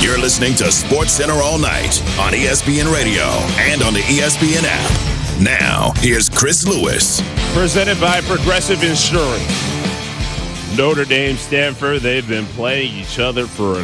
You're listening to Sports Center all night on ESPN Radio and on the ESPN app. Now, here's Chris Lewis. Presented by Progressive Insurance. Notre Dame, Stanford, they've been playing each other for